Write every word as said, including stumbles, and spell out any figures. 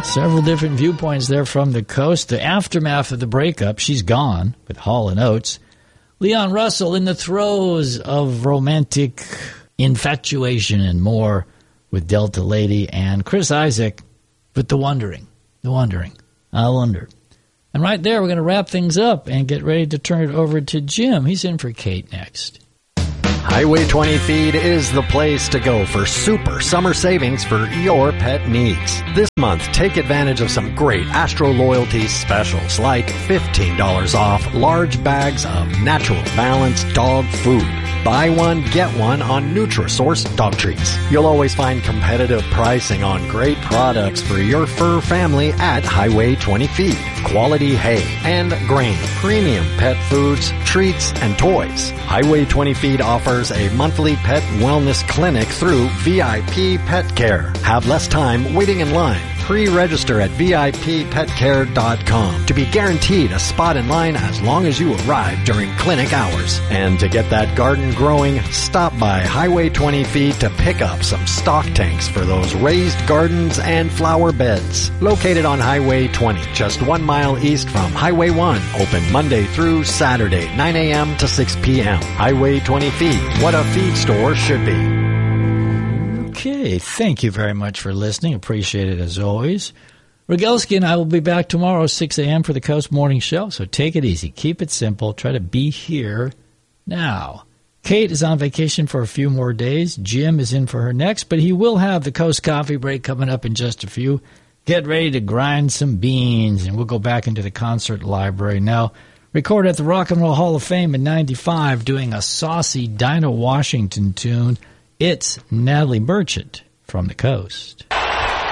Several different viewpoints there from the coast. The aftermath of the breakup, she's gone with Hall and Oates. Leon Russell in the throes of romantic infatuation and more with Delta Lady. And Chris Isaak with The Wondering. The Wondering. I wonder. And right there, we're going to wrap things up and get ready to turn it over to Jim. He's in for Kate next. Highway twenty Feed is the place to go for super summer savings for your pet needs. This month, take advantage of some great Astro Loyalty specials like fifteen dollars off large bags of Natural Balance dog food. Buy one, get one on Nutrisource dog treats. You'll always find competitive pricing on great products for your fur family at Highway twenty Feed. Quality hay and grain, premium pet foods, treats, and toys. Highway twenty Feed offers a monthly pet wellness clinic through V I P Pet Care. Have less time waiting in line. Pre-register at V I P pet care dot com to be guaranteed a spot in line as long as you arrive during clinic hours. And to get that garden growing, stop by Highway twenty Feed to pick up some stock tanks for those raised gardens and flower beds. Located on Highway twenty, just one mile east from Highway one. Open Monday through Saturday, nine a.m. to six p.m. Highway twenty Feed, what a feed store should be. Okay, thank you very much for listening. Appreciate it as always. Rogelski and I will be back tomorrow, six a.m. for the Coast Morning Show, so take it easy. Keep it simple. Try to be here now. Kate is on vacation for a few more days. Jim is in for her next, but he will have the Coast Coffee Break coming up in just a few. Get ready to grind some beans, and we'll go back into the concert library now. Recorded at the Rock and Roll Hall of Fame in ninety-five, doing a saucy Dinah Washington tune. It's Natalie Merchant from the Coast.